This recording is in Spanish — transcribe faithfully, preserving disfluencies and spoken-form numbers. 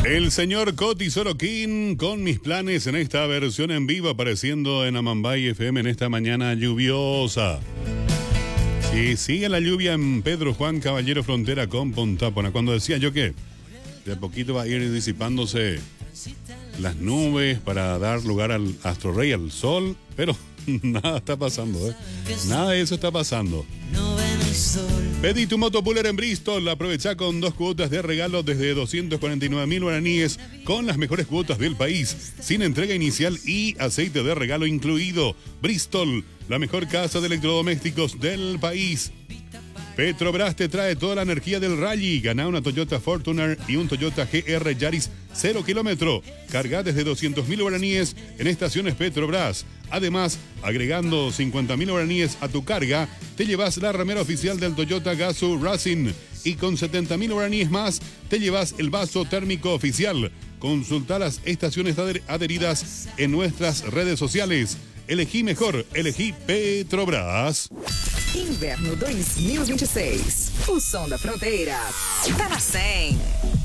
El señor Coti Sorokin con mis planes en esta versión en vivo apareciendo en Amambay F M en esta mañana lluviosa. Sí, sigue la lluvia en Pedro Juan Caballero frontera con Pontápona. Cuando decía yo que de a poquito va a ir disipándose las nubes para dar lugar al astro rey, al sol, pero nada está pasando, ¿eh? Nada de eso está pasando. Pedí tu moto Puller en Bristol, aprovecha con dos cuotas de regalo desde doscientos cuarenta y nueve mil guaraníes con las mejores cuotas del país, sin entrega inicial y aceite de regalo incluido. Bristol, la mejor casa de electrodomésticos del país. Petrobras te trae toda la energía del rally. Gana una Toyota Fortuner y un Toyota G R Yaris cero kilómetro. Carga desde doscientos mil guaraníes en estaciones Petrobras. Además, agregando cincuenta mil guaraníes a tu carga, te llevas la remera oficial del Toyota Gazoo Racing. Y con setenta mil guaraníes más, te llevas el vaso térmico oficial. Consulta las estaciones ader- adheridas en nuestras redes sociales. Elegí mejor, elegí Petrobras. Inverno dois mil e vinte e seis. O som da fronteira tá na cem.